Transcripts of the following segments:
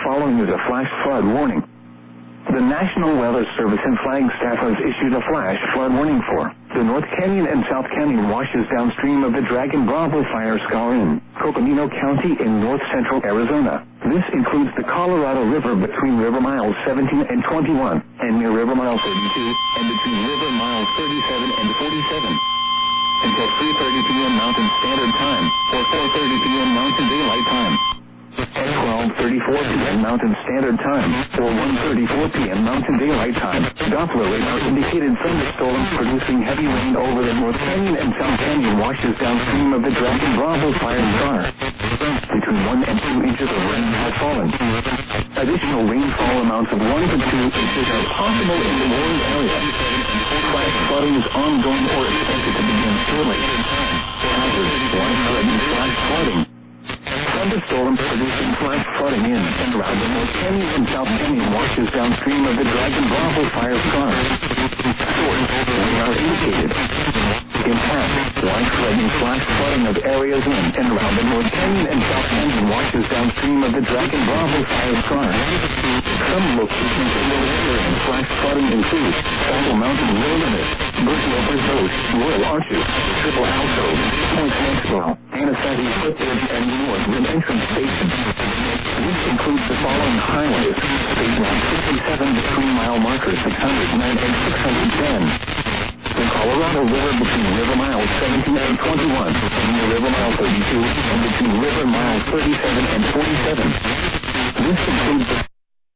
following is a flash flood warning. The National Weather Service and Flagstaff has issued a flash flood warning for the North Canyon and South Canyon washes downstream of the Dragon Bravo fire scar in Coconino County in north-central Arizona. This includes the Colorado River between river miles 17 and 21 and near river mile 32 and between river miles 37 and 47 until 3:30 p.m. Mountain Standard Time or 4:30 p.m. Mountain Daylight Time. At 12:34 p.m. Mountain Standard Time or 1:34 p.m. Mountain Daylight Time, Doppler radar indicated thunderstorms producing heavy rain over the North Canyon and South Canyon washes downstream of the Dragon Bravo fire scar. Between 1 and 2 inches of rain have fallen. Additional rainfall amounts of 1 to 2 inches are possible in the warned area. Flash flooding is ongoing or expected to begin shortly. Hazard, widespread flash flooding. Thunderstorms producing flash flooding in and around the North Canyon and South Canyon washes downstream of the Dragon Bravo fire scar. Source, radar indicated. Impact, widespread flash flooding of areas in and around the North Canyon and South Canyon washes downstream of the Dragon Bravo fire scar. Some locations will experience flash flooding include Saddle Mountain Wilderness, Bushwalkers Boat, Royal Arches, Triple Alcove, Point Maxwell, Anasazi Footbridge, and North Rim Entrance Station. This includes the following highways: State Route 57 between mile markers 609 and 610. The Colorado River between river miles 17 and 21, and near river mile 32, and between river miles 37 and 47. This includes the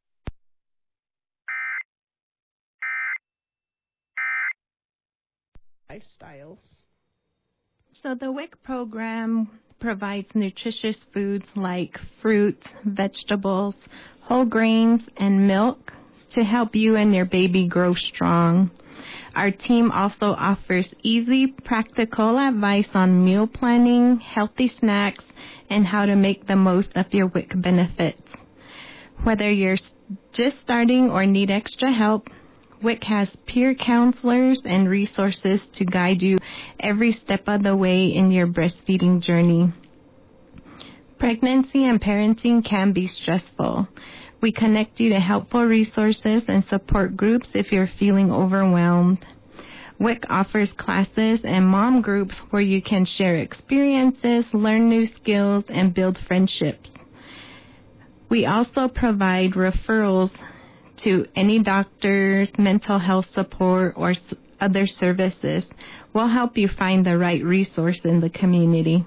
lifestyles. So the WIC program provides nutritious foods like fruits, vegetables, whole grains, and milk to help you and your baby grow strong. Our team also offers easy, practical advice on meal planning, healthy snacks, and how to make the most of your WIC benefits. Whether you're just starting or need extra help, WIC has peer counselors and resources to guide you every step of the way in your breastfeeding journey. Pregnancy and parenting can be stressful. We connect you to helpful resources and support groups if you're feeling overwhelmed. WIC offers classes and mom groups where you can share experiences, learn new skills, and build friendships. We also provide referrals to any doctors, mental health support, or other services. We'll help you find the right resource in the community.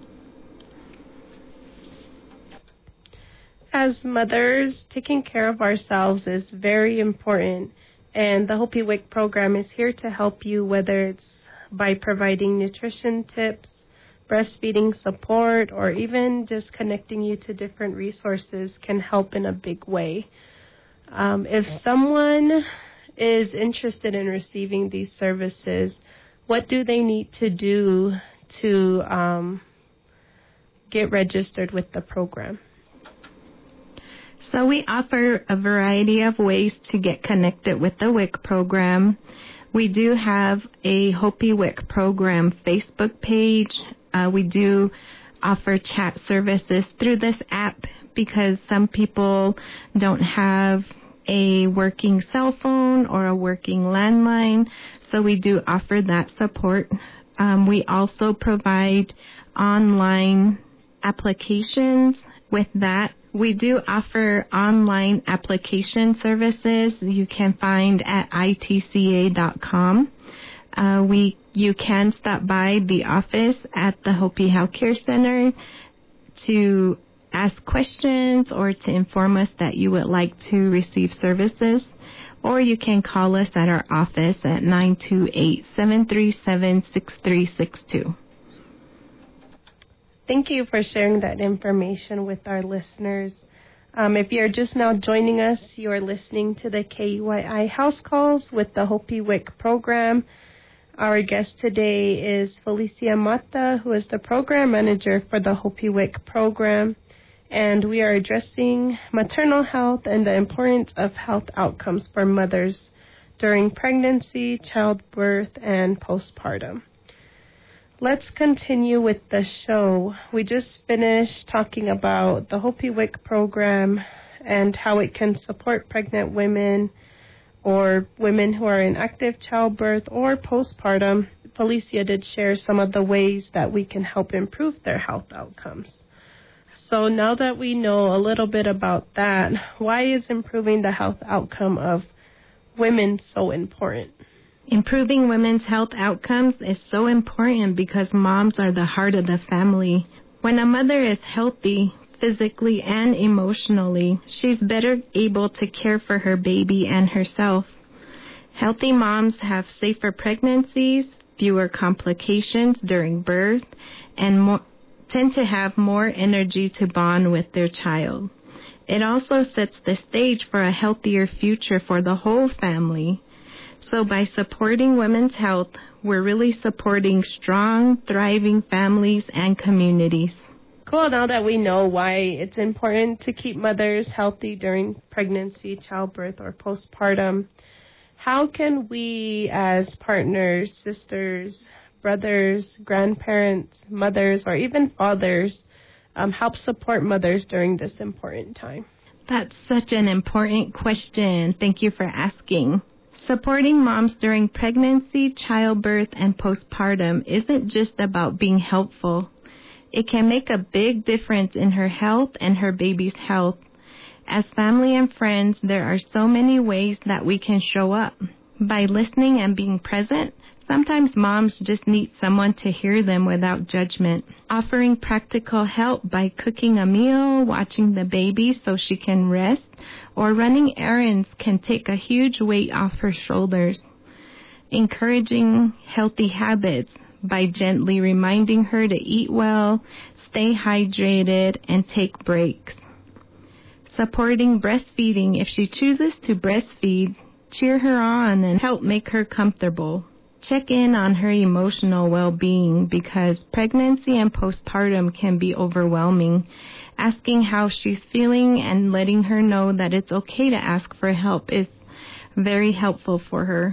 As mothers, taking care of ourselves is very important, and the Hopi WIC program is here to help you, whether it's by providing nutrition tips, breastfeeding support, or even just connecting you to different resources can help in a big way. If someone is interested in receiving these services, what do they need to do to get registered with the program? So we offer a variety of ways to get connected with the WIC program. We do have a Hopi WIC program Facebook page. We do offer chat services through this app because some people don't have a working cell phone or a working landline, so we do offer that support. We also provide online applications. With that, we do offer online application services you can find at itca.com. You can stop by the office at the Hopi Healthcare Center to ask questions or to inform us that you would like to receive services, or you can call us at our office at 928-737-6362. Thank you for sharing that information with our listeners. If you're just now joining us, you are listening to the KUYI House Calls with the Hopi WIC program. Our guest today is Felicia Mata, who is the program manager for the Hopi WIC program, and we are addressing maternal health and the importance of health outcomes for mothers during pregnancy, childbirth, and postpartum. Let's continue with the show. We just finished talking about the Hopi WIC program and how it can support pregnant women or women who are in active childbirth or postpartum. Felicia did share some of the ways that we can help improve their health outcomes. So now that we know a little bit about that, why is improving the health outcome of women so important? Improving women's health outcomes is so important because moms are the heart of the family. When a mother is healthy, physically and emotionally, she's better able to care for her baby and herself. Healthy moms have safer pregnancies, fewer complications during birth, and tend to have more energy to bond with their child. It also sets the stage for a healthier future for the whole family. So by supporting women's health, we're really supporting strong, thriving families and communities. Cool. Now that we know why it's important to keep mothers healthy during pregnancy, childbirth, or postpartum, how can we as partners, sisters, brothers, grandparents, mothers, or even fathers help support mothers during this important time? That's such an important question. Thank you for asking. Supporting moms during pregnancy, childbirth, and postpartum isn't just about being helpful. It can make a big difference in her health and her baby's health. As family and friends, there are so many ways that we can show up. By listening and being present, sometimes moms just need someone to hear them without judgment. Offering practical help by cooking a meal, watching the baby so she can rest, or running errands can take a huge weight off her shoulders. Encouraging healthy habits by gently reminding her to eat well, stay hydrated, and take breaks. Supporting breastfeeding if she chooses to breastfeed, cheer her on and help make her comfortable. Check in on her emotional well-being because pregnancy and postpartum can be overwhelming. Asking how she's feeling and letting her know that it's okay to ask for help is very helpful for her.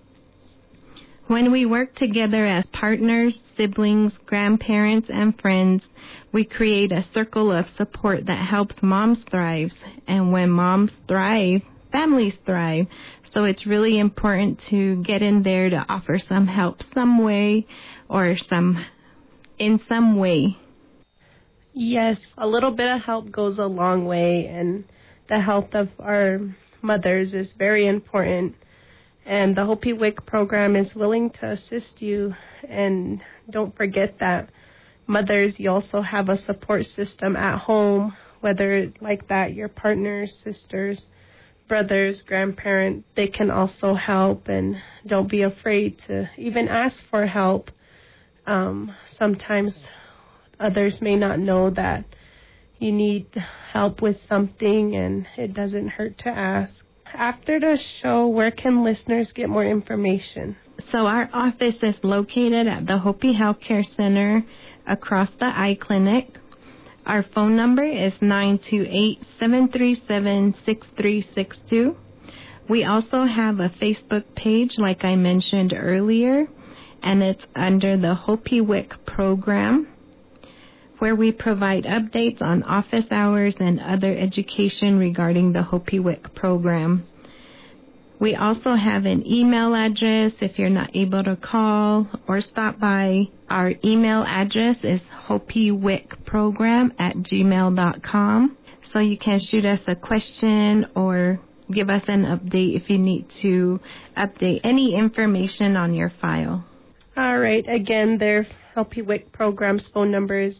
When we work together as partners, siblings, grandparents, and friends, we create a circle of support that helps moms thrive. And when moms thrive, families thrive. So it's really important to get in there to offer some help some way or in some way. Yes, a little bit of help goes a long way, and the health of our mothers is very important. And the Hopi WIC program is willing to assist you. And don't forget that mothers, you also have a support system at home, whether like that, your partners, sisters, brothers, grandparents, they can also help. And don't be afraid to even ask for help. Sometimes others may not know that you need help with something, and it doesn't hurt to ask. After the show, where can listeners get more information? So our office is located at the Hopi Healthcare Center across the eye clinic. Our phone number is 928-737-6362. We also have a Facebook page, like I mentioned earlier, and it's under the Hopi WIC program, where we provide updates on office hours and other education regarding the Hopi WIC program. We also have an email address if you're not able to call or stop by. Our email address is hopiwicprogram@gmail.com. So you can shoot us a question or give us an update if you need to update any information on your file. All right. Again, their Hopi WIC program's phone number is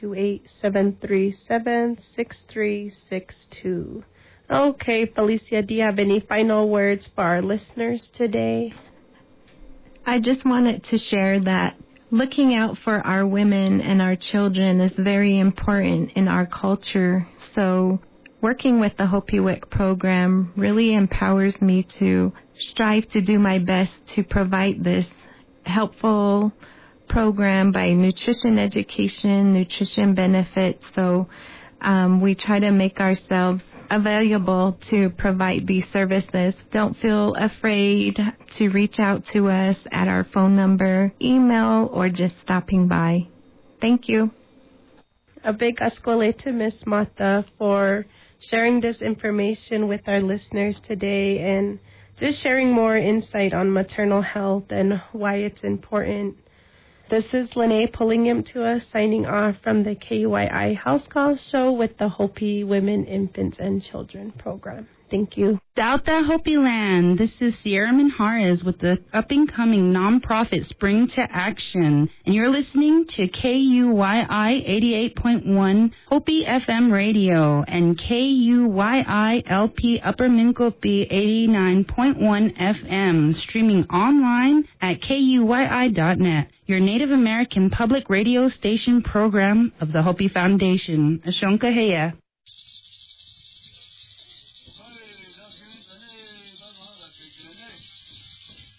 928-737-6362. Okay, Felicia, do you have any final words for our listeners today? I just wanted to share that looking out for our women and our children is very important in our culture. So working with the Hopi WIC program really empowers me to strive to do my best to provide this helpful program by nutrition education, nutrition benefits. So we try to make ourselves available to provide these services. Don't feel afraid to reach out to us at our phone number, email, or just stopping by. Thank you. A big ascole to Miss Mata for sharing this information with our listeners today and just sharing more insight on maternal health and why it's important. This is Lene Pullingham-Tua signing off from the KUYI House Call Show with the Hopi Women, Infants, and Children program. Thank you. Dauta Hopi Land. This is Sierra Minhares with the up-and-coming nonprofit Spring to Action. And you're listening to KUYI 88.1 Hopi FM radio and KUYI LP Upper Minkopi 89.1 FM, streaming online at KUYI.net, your Native American public radio station program of the Hopi Foundation. Ashonka Heya.